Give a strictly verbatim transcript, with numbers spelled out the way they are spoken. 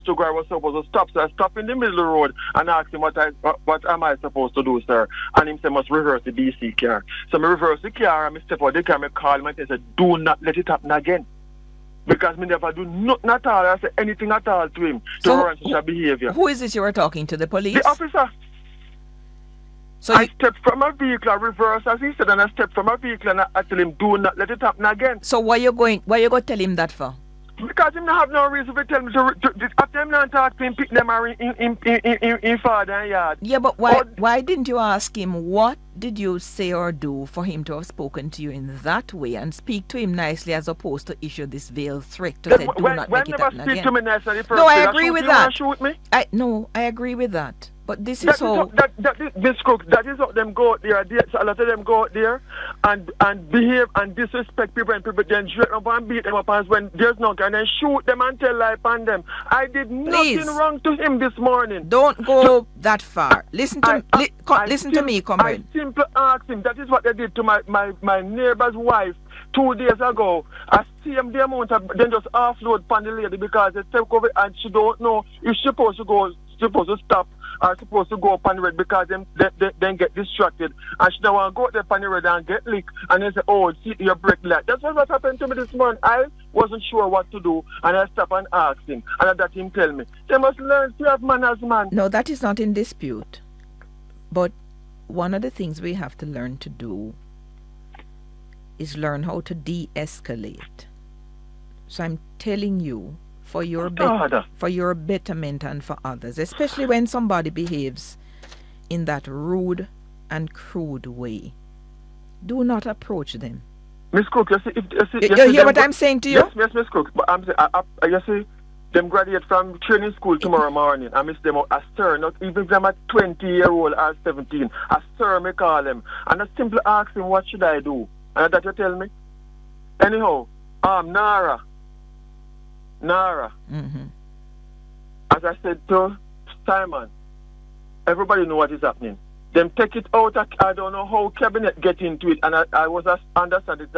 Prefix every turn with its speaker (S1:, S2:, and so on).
S1: to go, I was supposed to stop. So I stopped in the middle of the road and asked him what I what am I supposed to do, sir? And him said, must reverse the D C car. So I reverse the car and I step out the car, I call him and I said, do not let it happen again. Because me never do nothing at all. I say anything at all to him to
S2: So
S1: warrant such a behavior.
S2: Who is it you were talking to? The police?
S1: The officer.
S2: So
S1: I
S2: you,
S1: stepped from my vehicle, I reversed as he said, and I stepped from my vehicle and I, I tell him, do not let it happen again.
S2: so why you going? Why you go tell him that for?
S1: Because him not have no reason to tell me to, to, to after him not talk to him, pick them in in in in, in, in father and yard.
S2: Yeah, but why?
S1: Or-
S2: Why didn't you ask him what did you say or do for him to have spoken to you in that way and speak to him nicely as opposed to issue this veiled threat to
S1: Then
S2: say do
S1: when
S2: not
S1: when
S2: make it
S1: never
S2: happen
S1: speak
S2: again?
S1: to me nicely the first
S2: No, I
S1: day,
S2: agree
S1: shoot
S2: with
S1: you wanna
S2: that.
S1: Shoot me?
S2: I no, I agree with that. But this
S1: That
S2: is
S1: is
S2: how.
S1: what, that, that is, Miss Cook, that is what them go out there. They, so a lot of them go out there and and behave and disrespect people and people then straight up and beat them up as when there's no gun and then shoot them and tell lie on them. I did
S2: Please.
S1: nothing wrong to him this morning.
S2: Don't go that far. Listen to
S1: I-
S2: li, co-
S1: I
S2: listen to
S1: sim-
S2: me, comrade.
S1: I simply asked him. That is what they did to my, my, my neighbor's wife two days ago. I see him the amount of then just offload upon the lady because they take over and she don't know if she's supposed to go, supposed to stop or supposed to go up on the red because them they, they, then get distracted and she don't want to go out there on the red and get licked and they say, oh, see your brake light. That's what happened to me this morning. I wasn't sure what to do and I stopped and asked him and that him tell me. They must learn to have manners, man.
S2: No, that is not in dispute. But one of the things we have to learn to do is learn how to de-escalate. So I'm telling you, for your bet-
S1: God.
S2: for your betterment and for others, especially when somebody behaves in that rude and crude way, do not approach them.
S1: Miss Cook, you see, if, you, see,
S2: You,
S1: you
S2: you
S1: see
S2: hear
S1: them
S2: what
S1: go-
S2: I'm saying to you?
S1: Yes, yes, Miss Cook. But I'm saying, I, I, you see, them graduate from training school tomorrow morning. I miss them a sir, not even if them at twenty year old or seventeen. A sir, me call them. And I simply ask him, what should I do? And that you tell me. Anyhow, um, Nara. Nara.
S2: Mm-hmm.
S1: As I said to Simon, everybody know what is happening. Them take it out. I don't know how cabinet get into it. And I, I was understanding that